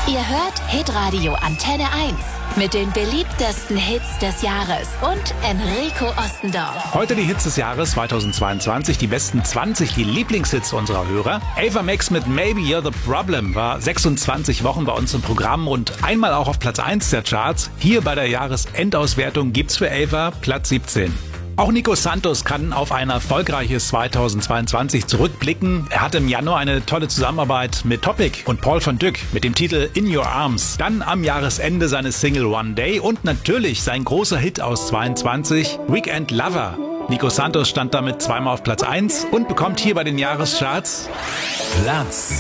Ihr hört Hitradio Antenne 1 mit den beliebtesten Hits des Jahres und Enrico Ostendorf. Heute die Hits des Jahres 2022, die besten 20, die Lieblingshits unserer Hörer. Ava Max mit Maybe You're the Problem war 26 Wochen bei uns im Programm und einmal auch auf Platz 1 der Charts. Hier bei der Jahresendauswertung gibt's für Ava Platz 17. Auch Nico Santos kann auf ein erfolgreiches 2022 zurückblicken. Er hatte im Januar eine tolle Zusammenarbeit mit Topic und Paul von Dyk mit dem Titel In Your Arms. Dann am Jahresende seine Single One Day und natürlich sein großer Hit aus 22, Weekend Lover. Nico Santos stand damit zweimal auf Platz 1 und bekommt hier bei den Jahrescharts Platz